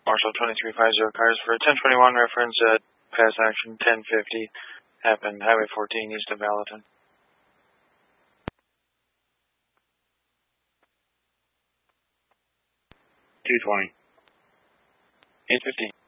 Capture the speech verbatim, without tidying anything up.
Marshall twenty-three fifty cars for ten twenty-one reference at pass action ten fifty. Happened Highway fourteen east of Valentin. two twenty. eight fifty.